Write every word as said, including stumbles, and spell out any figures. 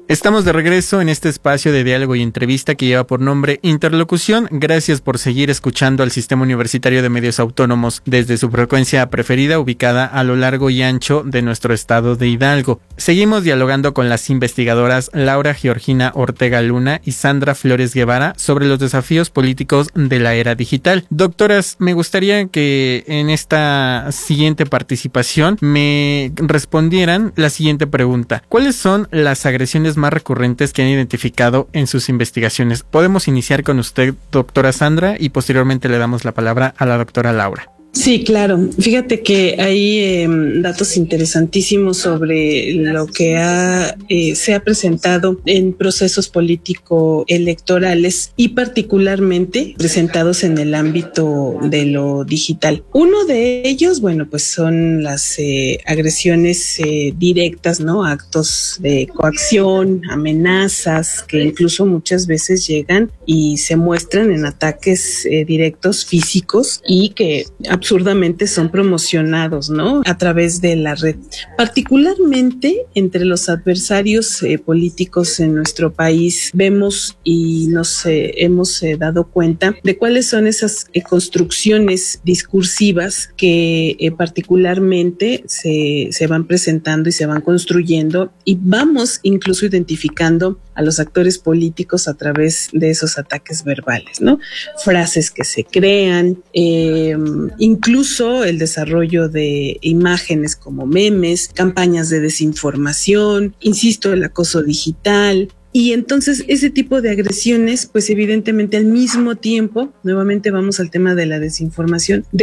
Estamos de regreso en este espacio de diálogo y entrevista que lleva por nombre Interlocución. Gracias por seguir escuchando al Sistema Universitario de Medios Autónomos desde su frecuencia preferida, ubicada a lo largo y ancho de nuestro estado de Hidalgo. Seguimos dialogando con las investigadoras Laura Georgina Ortega Luna y Sandra Flores Guevara sobre los desafíos políticos de la era digital. Doctoras, me gustaría que en esta siguiente participación me respondieran la siguiente pregunta. ¿Cuáles son las agresiones más recurrentes que han identificado en sus investigaciones? Podemos iniciar con usted, doctora Sandra, y posteriormente le damos la palabra a la doctora Laura. Sí, claro. Fíjate que hay eh, datos interesantísimos sobre lo que ha, eh, se ha presentado en procesos político-electorales y particularmente presentados en el ámbito de lo digital. Uno de ellos, bueno, pues son las eh, agresiones eh, directas, ¿no? Actos de coacción, amenazas, que incluso muchas veces llegan y se muestran en ataques eh, directos físicos y que absurdamente son promocionados, ¿no? A través de la red. Particularmente entre los adversarios eh, políticos en nuestro país, vemos y nos eh, hemos eh, dado cuenta de cuáles son esas eh, construcciones discursivas que eh, particularmente se, se van presentando y se van construyendo, y vamos incluso identificando a los actores políticos a través de esos ataques verbales, ¿no? Frases que se crean, eh, incluso el desarrollo de imágenes como memes, campañas de desinformación, insisto, el acoso digital. Y entonces ese tipo de agresiones, pues evidentemente al mismo tiempo, nuevamente vamos al tema de la desinformación,